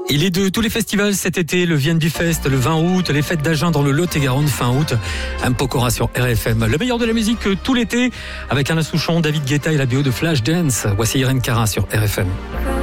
Il est de tous les festivals cet été, le VNB Fest, le 20 août, les fêtes d'Agen dans le Lot-et-Garonne fin août, M. Pokora sur RFM. Le meilleur de la musique tout l'été, avec Alain Souchon, David Guetta et la BO de Flashdance. Voici Irène Cara sur RFM.